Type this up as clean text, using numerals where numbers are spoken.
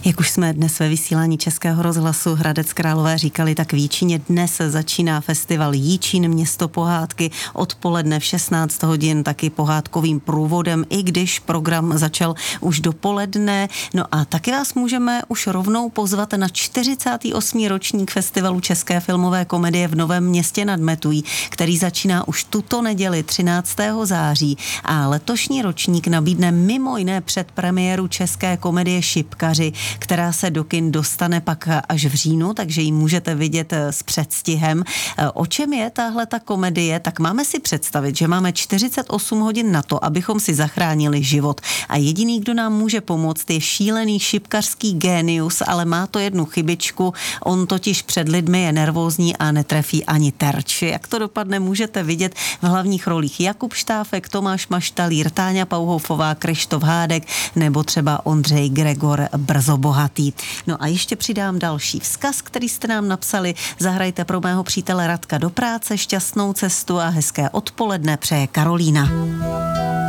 Jak už jsme dnes ve vysílání Českého rozhlasu Hradec Králové říkali, tak v Jíčíně dnes začíná festival Jíčín, město pohádky, odpoledne v 16 hodin taky pohádkovým průvodem, i když program začal už dopoledne. No a taky vás můžeme už rovnou pozvat na 48. ročník festivalu České filmové komedie v Novém Městě nad Metují, který začíná už tuto neděli 13. září a letošní ročník nabídne mimo jiné předpremiéru české komedie Šipkaři, která se do kin dostane pak až v říjnu, takže ji můžete vidět s předstihem. O čem je tahle ta komedie? Tak máme si představit, že máme 48 hodin na to, abychom si zachránili život. A jediný, kdo nám může pomoct, je šílený šipkařský génius, ale má to jednu chybičku. On totiž před lidmi je nervózní a netrefí ani terč. Jak to dopadne, můžete vidět v hlavních rolích Jakub Štáfek, Tomáš Maštalír, Táňa Pauhoufová, Kryštof Hádek nebo třeba Ondřej Gregor Brzobohatý. No a ještě přidám další vzkaz, který jste nám napsali. Zahrajte pro mého přítele Radka do práce, šťastnou cestu a hezké odpoledne přeje Karolína.